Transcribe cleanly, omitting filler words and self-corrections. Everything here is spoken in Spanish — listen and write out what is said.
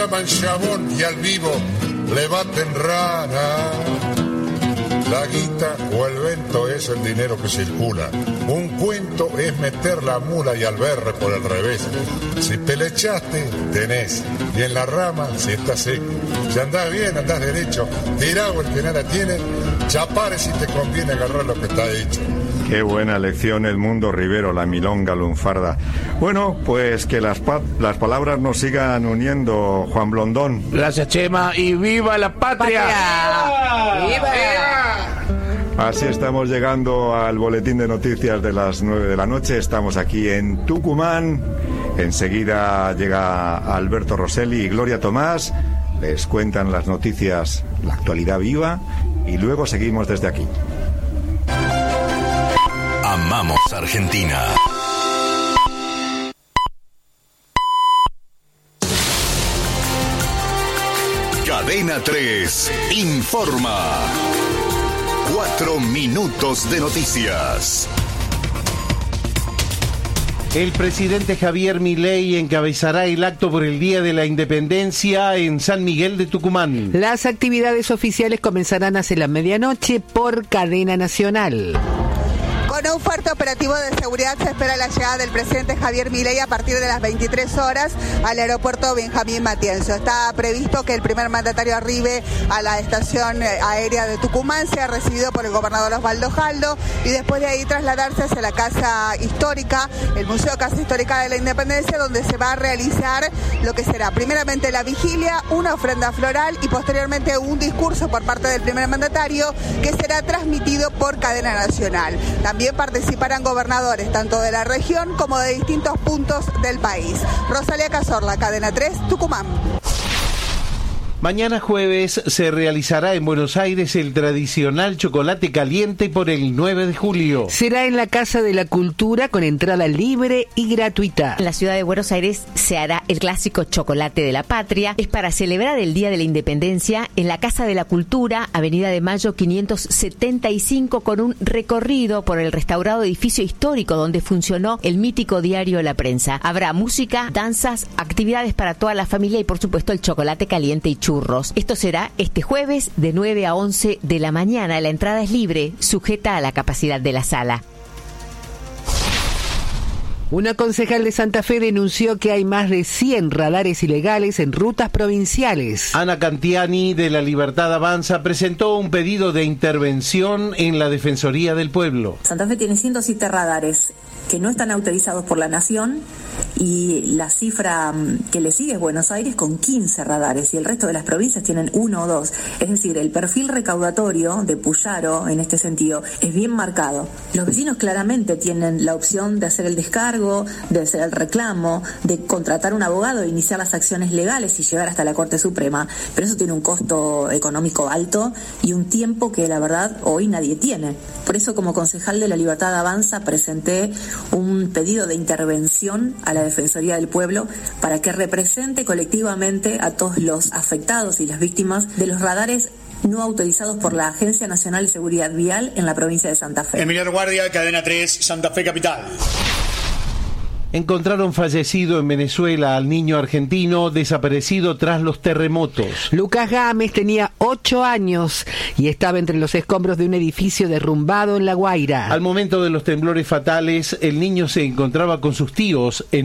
Manchabón y al vivo le baten rana. La guita o el vento es el dinero que circula. Un cuento es meter la mula y al berre por el revés. Si pelechaste, tenés. Y en la rama, si estás seco. Si andás bien, andás derecho. Tirado el que nada tiene. Chapare si te conviene agarrar lo que está hecho. Qué buena lección, Edmundo Rivero, la milonga lunfarda. Bueno, pues que las palabras nos sigan uniendo, Juan Blondón. Gracias, Chema, y ¡viva la patria! ¡Viva! Así estamos llegando al boletín de noticias de las 9 de la noche. Estamos aquí en Tucumán. Enseguida llega Alberto Rosselli y Gloria Tomás. Les cuentan las noticias, la actualidad viva, y luego seguimos desde aquí. Amamos Argentina. Cadena 3 informa. 4 minutos de noticias. El presidente Javier Milei encabezará el acto por el Día de la Independencia en San Miguel de Tucumán. Las actividades oficiales comenzarán hacia la medianoche por cadena nacional. Con un fuerte operativo de seguridad se espera la llegada del presidente Javier Milei a partir de las 23 horas al aeropuerto Benjamín Matienzo. Está previsto que el primer mandatario arribe a la estación aérea de Tucumán, sea recibido por el gobernador Osvaldo Jaldo y después de ahí trasladarse hacia la Casa Histórica, el Museo Casa Histórica de la Independencia, donde se va a realizar lo que será primeramente la vigilia, una ofrenda floral y posteriormente un discurso por parte del primer mandatario que será transmitido por cadena nacional. También participarán gobernadores tanto de la región como de distintos puntos del país. Rosalía Cazorla, Cadena 3, Tucumán. Mañana jueves se realizará en Buenos Aires el tradicional chocolate caliente por el 9 de julio. Será en la Casa de la Cultura con entrada libre y gratuita. En la ciudad de Buenos Aires se hará el clásico chocolate de la patria. Es para celebrar el Día de la Independencia en la Casa de la Cultura, Avenida de Mayo 575, con un recorrido por el restaurado edificio histórico donde funcionó el mítico diario La Prensa. Habrá música, danzas, actividades para toda la familia y por supuesto el chocolate caliente y churros. Esto será este jueves de 9 a 11 de la mañana. La entrada es libre, sujeta a la capacidad de la sala. Una concejal de Santa Fe denunció que hay más de 100 radares ilegales en rutas provinciales. Ana Cantiani, de La Libertad Avanza, presentó un pedido de intervención en la Defensoría del Pueblo. Santa Fe tiene 107 radares que no están autorizados por la Nación y la cifra que le sigue es Buenos Aires con 15 radares y el resto de las provincias tienen 1 o 2. Es decir, el perfil recaudatorio de Puyaro en este sentido es bien marcado. Los vecinos claramente tienen la opción de hacer el descargo, de hacer el reclamo, de contratar un abogado e iniciar las acciones legales y llegar hasta la Corte Suprema, pero eso tiene un costo económico alto y un tiempo que la verdad hoy nadie tiene. Por eso, como concejal de La Libertad Avanza, presenté un pedido de intervención a la Defensoría del Pueblo para que represente colectivamente a todos los afectados y las víctimas de los radares no autorizados por la Agencia Nacional de Seguridad Vial en la provincia de Santa Fe. Emiliano Guardia, Cadena 3, Santa Fe Capital. Encontraron fallecido en Venezuela al niño argentino desaparecido tras los terremotos. Lucas Gámez tenía 8 años y estaba entre los escombros de un edificio derrumbado en La Guaira. Al momento de los temblores fatales, el niño se encontraba con sus tíos en